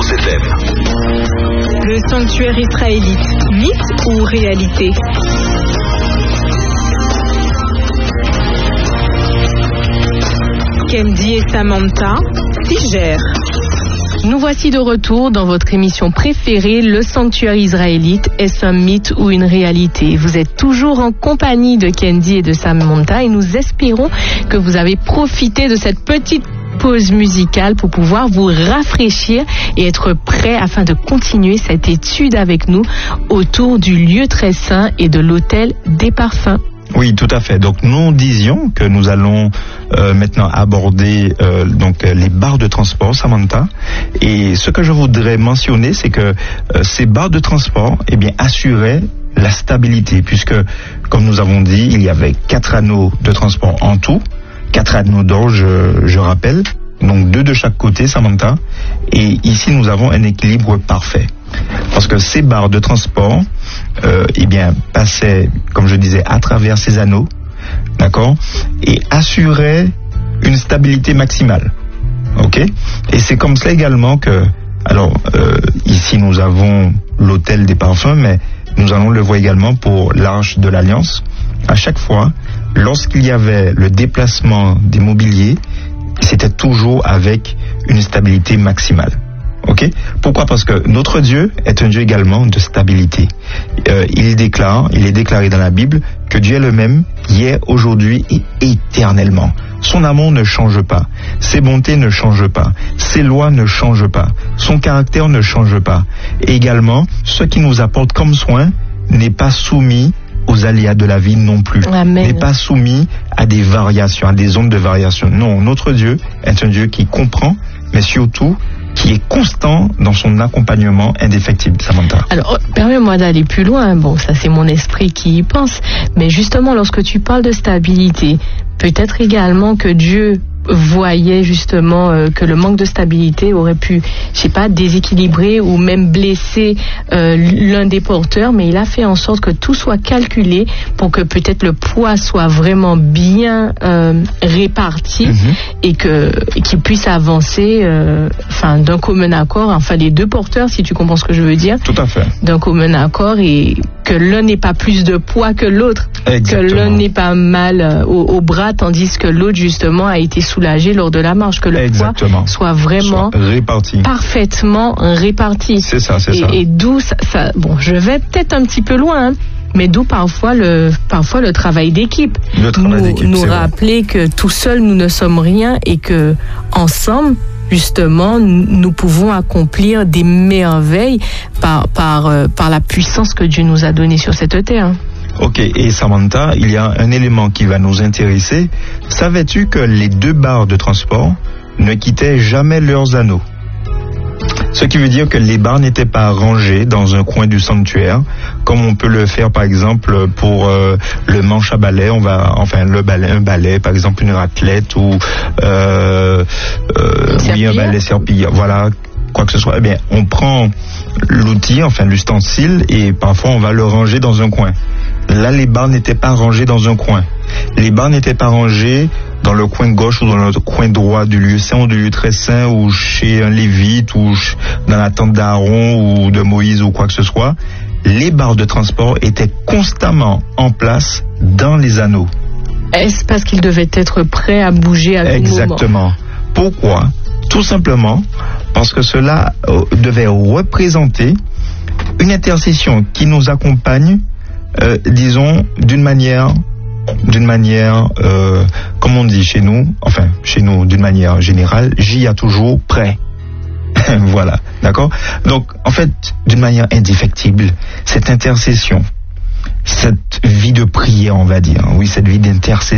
FM. Le sanctuaire israélite, mythe ou réalité? Kendi et Samantha s'y gèrent. Nous voici de retour dans votre émission préférée, Le Sanctuaire Israélite, est-ce un mythe ou une réalité? Vous êtes toujours en compagnie de Kendi et de Samantha et nous espérons que vous avez profité de cette petite pause musicale pour pouvoir vous rafraîchir et être prêt afin de continuer cette étude avec nous autour du lieu très saint et de l'autel des parfums. Oui, tout à fait. Donc nous disions que nous allons maintenant aborder les barres de transport, Samantha. Et ce que je voudrais mentionner, c'est que ces barres de transport, assuraient la stabilité, puisque, comme nous avons dit, il y avait 4 anneaux de transport en tout, 4 anneaux d'or, je rappelle, donc 2 de chaque côté, Samantha. Et ici, nous avons un équilibre parfait. Parce que ces barres de transport, passaient, comme je disais, à travers ces anneaux, d'accord, et assuraient une stabilité maximale, ok. Et c'est comme cela également que, ici nous avons l'autel des parfums, mais nous allons le voir également pour l'Arche de l'Alliance. À chaque fois, lorsqu'il y avait le déplacement des mobiliers, c'était toujours avec une stabilité maximale. Ok? Pourquoi? Parce que notre Dieu est un Dieu également de stabilité. Il est déclaré dans la Bible que Dieu est le même hier, aujourd'hui et éternellement. Son amour ne change pas, ses bontés ne changent pas, ses lois ne changent pas, son caractère ne change pas. Et également, ce qui nous apporte comme soin n'est pas soumis aux aléas de la vie non plus. Amen. N'est pas soumis à des variations, à des ondes de variation. Non, notre Dieu est un Dieu qui comprend, mais surtout qui est constant dans son accompagnement indéfectible, Samantha. Alors, permets-moi d'aller plus loin. Bon, ça c'est mon esprit qui y pense. Mais justement, lorsque tu parles de stabilité, peut-être également que Dieu voyait justement que le manque de stabilité aurait pu, déséquilibrer ou même blesser l'un des porteurs, mais il a fait en sorte que tout soit calculé pour que peut-être le poids soit vraiment bien réparti et qu'il puisse avancer d'un commun accord, les 2 porteurs, si tu comprends ce que je veux dire. Tout à fait. D'un commun accord, et que l'un n'ait pas plus de poids que l'autre. Exactement. Que l'un n'ait pas mal au bras, tandis que l'autre justement a été soulagé lors de la marche, que le poids soit vraiment réparti. Parfaitement réparti. C'est ça. Et d'où ça, je vais peut-être un petit peu loin, mais d'où parfois le travail d'équipe. Nous rappeler que tout seul nous ne sommes rien et que ensemble, justement, nous pouvons accomplir des merveilles par la puissance que Dieu nous a donnée sur cette terre. Ok, et Samantha, il y a un élément qui va nous intéresser. Savais-tu que les 2 barres de transport ne quittaient jamais leurs anneaux? Ce qui veut dire que les barres n'étaient pas rangées dans un coin du sanctuaire, comme on peut le faire par exemple pour le manche à balai. Un balai, par exemple une raclette ou un balai serpillière, voilà, quoi que ce soit. On prend l'outil, l'ustensile, et parfois on va le ranger dans un coin. Là, les barres n'étaient pas rangées dans un coin. Les barres n'étaient pas rangées dans le coin gauche ou dans le coin droit du lieu saint ou du lieu très saint, ou chez un lévite, ou dans la tente d'Aaron ou de Moïse ou quoi que ce soit. Les barres de transport étaient constamment en place dans les anneaux. Est-ce parce qu'ils devaient être prêts à bouger à tout moment? Exactement. Pourquoi? Tout simplement parce que cela devait représenter une intercession qui nous accompagne, disons, d'une manière, comme on dit chez nous, d'une manière générale, j'y a toujours prêt. Voilà, d'accord? Donc, en fait, d'une manière indéfectible, cette intercession, cette vie de prière, on va dire, cette vie d'intercession,